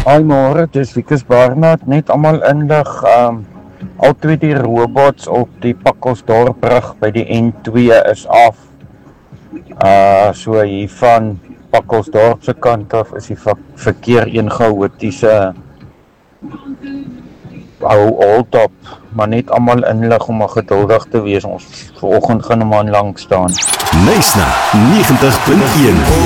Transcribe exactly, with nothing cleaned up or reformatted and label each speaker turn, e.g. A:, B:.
A: Hi môre, dis Wikus Barnard, net almal inlig, um, al twee die robots op die Pakkelsdorpbrug by die N twee is af. Uh, so hier van Pakkelsdorp se kant af is die verkeer een chaotiese hou hold op, maar net almal inlig om maar geduldig te wees, ons vanoggend gaan hom aan lank staan.
B: Nice na negentig punt een.